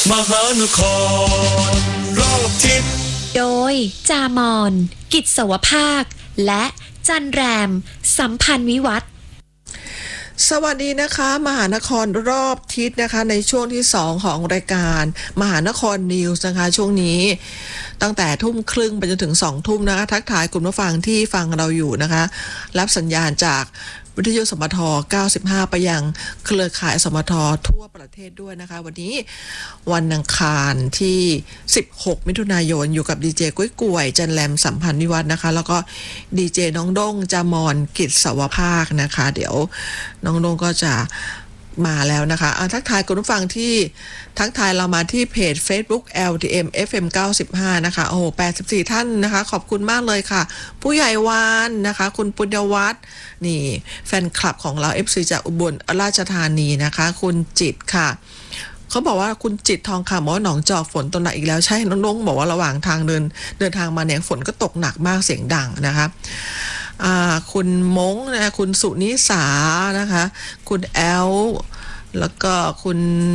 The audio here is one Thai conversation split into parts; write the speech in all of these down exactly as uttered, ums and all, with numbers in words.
มหานครรอบทิศโดยจามอนกิจสวภาคและจันแรมสัมพันธ์วิวัฒน์สวัสดีนะคะมหานครรอบทิศนะคะในช่วงที่สองของรายการมหานครนิวส์นะคะช่วงนี้ตั้งแต่ทุ่มครึ่งไปจนถึงสองทุ่มนะคะทักทายคุณผู้ฟังที่ฟังเราอยู่นะคะรับสัญญาณจากวิทยุสมทเก้าสิบห้าไปยังเครือข่ายสมททั่วประเทศด้วยนะคะวันนี้วันอังคารที่สิบหกมิถุนายนอยู่กับดีเจกุ้ยกวยจันแรมสัมพันธ์วิวัฒน์นะคะแล้วก็ดีเจน้องด้งจามอนกิจสวภาคนะคะเดี๋ยวน้องด้งก็จะมาแล้วนะคะทักทายคุณผู้ฟังที่ทักทายเรามาที่เพจ Facebook แอล ที เอ็ม เอฟ เอ็ม เก้าสิบห้านะคะโอ้โหแปดสิบสี่ท่านนะคะขอบคุณมากเลยค่ะผู้ใหญ่วานนะคะคุณปุญญวัฒน์นี่แฟนคลับของเรา เอฟ ซี จากอุบลราชธานีนะคะคุณจิตค่ะเขาบอกว่าคุณจิตทองคำบอกว่าหนองจอกฝนตกหนักอีกแล้วใช่น้องๆบอกว่าระหว่างทางเดินเดินทางมาเนี่ยฝนก็ตกหนักมากเสียงดังนะคะคุณมงนะคุณสุนิสานะคะคุณแอลแล้วก็คุณ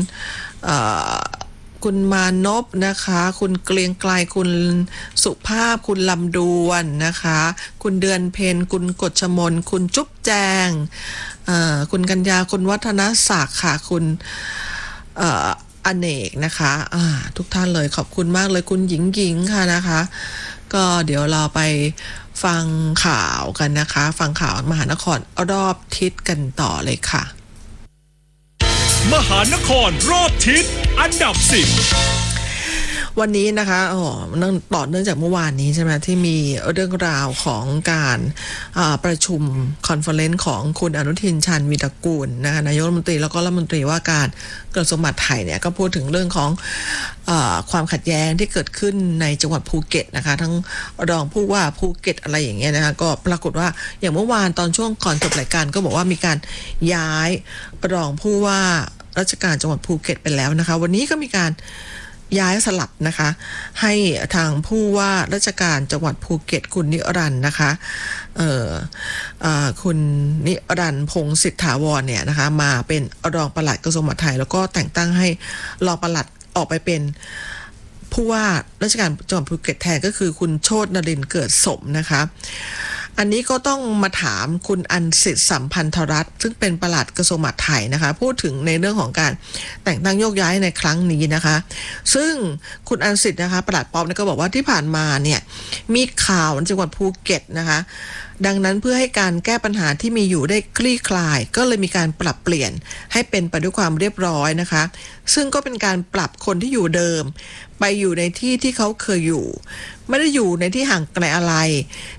คุณมานพนะคะคุณเกรียงไกลคุณสุภาพคุณลำดวนนะคะคุณเดือนเพ็ญคุณกฎชมนคุณจุ๊บแจงคุณกัญญาคุณวัฒนศักดิ์ค่ะคุณอเนกนะคะทุกท่านเลยขอบคุณมากเลยคุณหญิงหญิงค่ะนะคะก็เดี๋ยวเราไปฟังข่าวกันนะคะฟังข่าวมหานครรอบทิศกันต่อเลยค่ะมหานครรอบทิศอันดับสิบวันนี้นะคะอ๋อต่อเนื่องจากเมื่อวานนี้ใช่ไหมที่มีเรื่องราวของการประชุมคอนเฟอเรนซ์ของคุณอนุทินชาญวีรกูลนะคะนายกรัฐมนตรีแล้วก็รัฐมนตรีว่าการกระทรวงมหาดไทยเนี่ยก็พูดถึงเรื่องของเอ่อความขัดแย้งที่เกิดขึ้นในจังหวัดภูเก็ตนะคะทั้งรองผู้ว่าภูเก็ตอะไรอย่างเงี้ยนะคะก็ปรากฏว่าอย่างเมื่อวานตอนช่วงก่อนจบรายการก็บอกว่ามีการย้ายรองผู้ว่าราชการจังหวัดภูเก็ตไปแล้วนะคะวันนี้ก็มีการย้ายสลับนะคะให้ทางผู้ว่าราชการจังหวัดภูเก็ตคุณนิรันดร์นะคะเอ่อเอ่อคุณนิรันดร์พงษ์สิทธาวรเนี่ยนะคะมาเป็นรองปลัดกระทรวงมหาดไทยแล้วก็แต่งตั้งให้รองปลัดออกไปเป็นผู้ว่าราชการจังหวัดภูเก็ตแทนก็คือคุณโชตินรินทร์เกิดสมนะคะอันนี้ก็ต้องมาถามคุณอันสิทธิสัมพันธรัตน์ซึ่งเป็นปลัดกระทรวงมหาดไทยนะคะพูดถึงในเรื่องของการแต่งตั้งโยกย้ายในครั้งนี้นะคะซึ่งคุณอันสิทธิ์นะคะปลัดป๊อปก็บอกว่าที่ผ่านมาเนี่ยมีข่าวในจังหวัดภูเก็ตนะคะดังนั้นเพื่อให้การแก้ปัญหาที่มีอยู่ได้คลี่คลายก็เลยมีการปรับเปลี่ยนให้เป็นไปด้วยความเรียบร้อยนะคะซึ่งก็เป็นการปรับคนที่อยู่เดิมไปอยู่ในที่ที่เขาเคยอยู่ไม่ได้อยู่ในที่ห่างไกลอะไร